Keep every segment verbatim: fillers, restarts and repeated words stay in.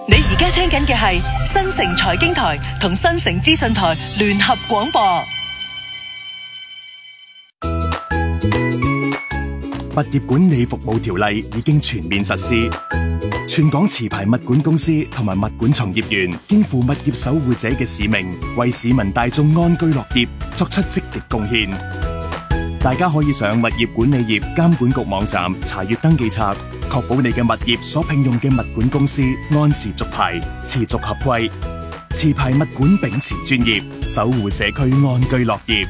你而家聽緊嘅係新城財經台同新城資訊台聯合廣播。 物業管理服務條例已經全面實施，全港持牌物管公司同埋物管從業員肩負物業守護者嘅使命，為市民大眾安居樂業作出積極貢獻。大家可以上物業管理業監管局網站查閱登記冊，確保你嘅物業所聘用嘅物管公司按時續牌，持續合規。持牌物管秉持專業，守護社區安居樂業。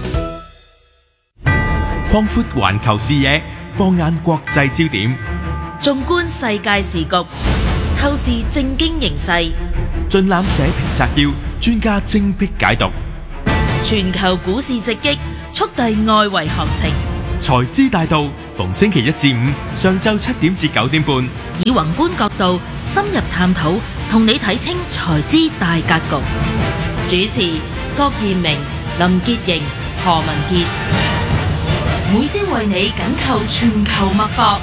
擴闊環球視野，放眼國際焦點， 縱觀世界時局，透視政經形勢， 盡覽社評摘要，專家精闢解讀。 全球股市直擊，速遞外圍行情。 財資大道，逢星期一至五上晝七點至九點半， 以宏觀角度深入探討，同你睇清財資大格局。主持郭彥明、林潔瑩、何文傑。每朝為你緊扣全球脈搏。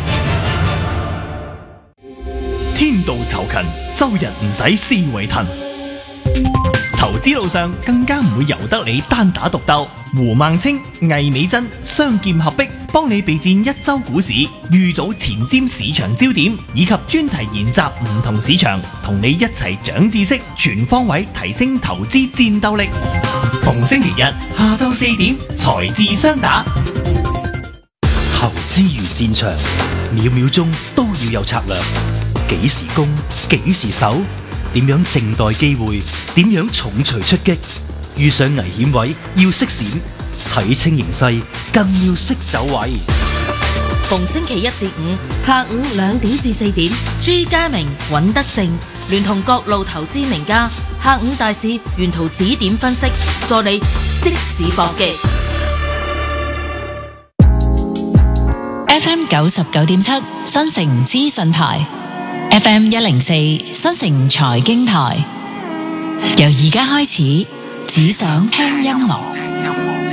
天道酬勤，周日唔使思維騰。投資路上更加唔會由得你單打獨鬥。胡孟青、魏美珍雙劍合璧，幫你備戰一周股市，預早前瞻市場焦點，以及專題研習唔同市場，同你一齊長知識，全方位提升投資戰鬥力。逢星期日下晝四點，財智雙打。 投資如戰場，秒秒鐘都要有策略。幾時攻，幾時守，點樣靜待機會，點樣重錘出擊。遇上危險位要識閃，睇清形勢更要識走位。 逢星期一至五下午兩點至四點，朱家明、尹德正聯同各路投資名家，下午大市沿途指點分析，助你即時搏擊。 F M 九十九點七新城資訊台 ，F M 一零四新城財經台，由而家開始，只想聽音樂。